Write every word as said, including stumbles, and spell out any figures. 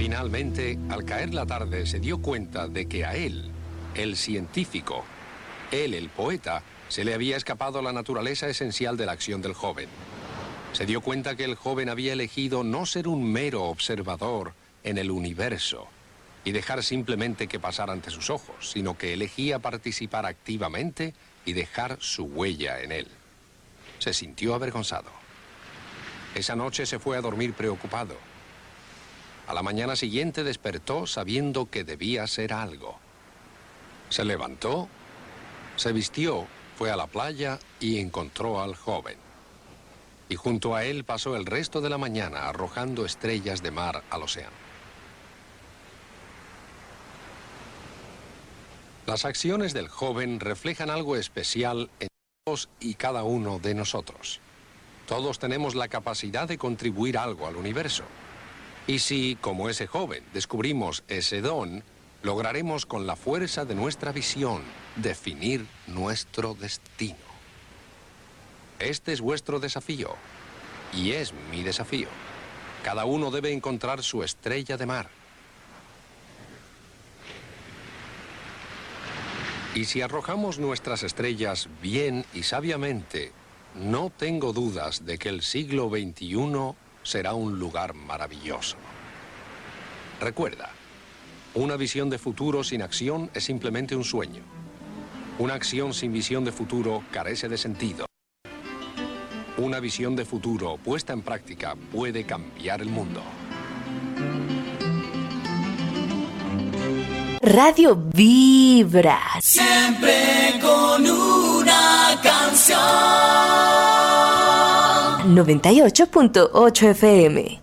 Finalmente, al caer la tarde, se dio cuenta de que a él, el científico, él, el poeta, se le había escapado la naturaleza esencial de la acción del joven. Se dio cuenta que el joven había elegido no ser un mero observador en el universo y dejar simplemente que pasara ante sus ojos, sino que elegía participar activamente y dejar su huella en él. Se sintió avergonzado. Esa noche se fue a dormir preocupado. A la mañana siguiente despertó sabiendo que debía hacer algo. Se levantó, se vistió, fue a la playa y encontró al joven. Y junto a él pasó el resto de la mañana arrojando estrellas de mar al océano. Las acciones del joven reflejan algo especial en todos y cada uno de nosotros. Todos tenemos la capacidad de contribuir algo al universo. Y si, como ese joven, descubrimos ese don, lograremos con la fuerza de nuestra visión definir nuestro destino. Este es vuestro desafío y es mi desafío. Cada uno debe encontrar su estrella de mar. Y si arrojamos nuestras estrellas bien y sabiamente, no tengo dudas de que el siglo veintiuno será un lugar maravilloso. Recuerda, una visión de futuro sin acción es simplemente un sueño. Una acción sin visión de futuro carece de sentido. Una visión de futuro puesta en práctica puede cambiar el mundo. Radio Vibra. Siempre con una canción. noventa y ocho punto ocho F M.